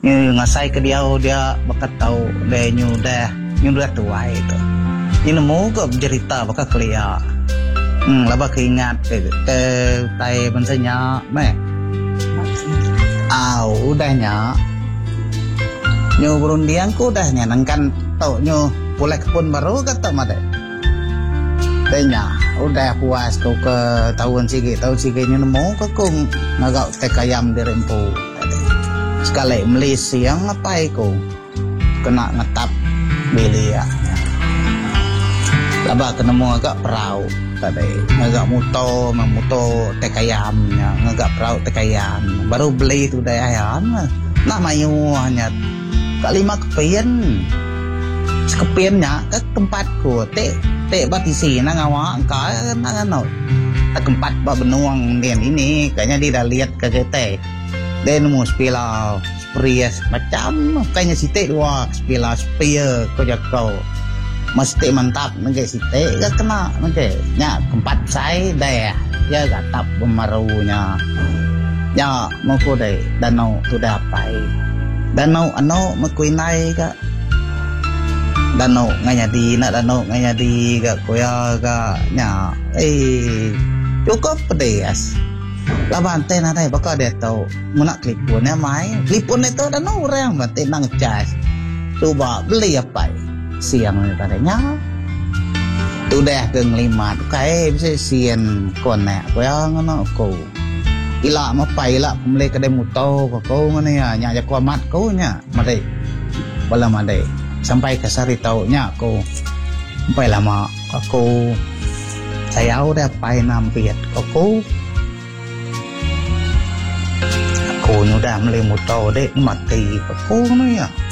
như ngasai ke dia bakat tahu dia nyudah tua itu ini mau ke cerita bakal kelia laba keingat ke tai bensanya meh udahnya nyu berundian ku udahnya nangkan tau nyu pulek pun baru kata made tanya udah puas kau ke tahun sige nyu mau ke kung nagau tekayam di rempu sekali Malaysia yang ngapai ku kena ngetap belia laba kenemu agak perahu tadi agak muto tekayamnya agak perahu tekayam baru beli itu dayan nak mayu hanya kalima kepian sekepiannya ke tempatku te batisi nang awak ka nang tempat ba benuang den ini kayaknya dia dah lihat ke kita dan mau spila spries macam kayaknya site dua spila spia kau jakau mesti mantap nanti site gak kena nanti nya tempat saya dah ya gak tap bemarunya ya mau kau deh danau tu dah pai danau ano makuinai gak danau nganyadi nak danau nganyadi gak koya gak nya cukup pedas laban teh nanti bakal dia tahu munak klipunnya main klipun itu dan orang berarti nang cas coba beli apa siang ni tadinya tu dah geng lima tu kai bisa sian konek ko yang ngono ko ila mapai ila beli kedai muto ko ngene ya nya ja kuamat ko nya made bala made sampai ke sari taunya ko sampai lama aku saya udah pai nampiat aku udah melimuto dek mati aku ya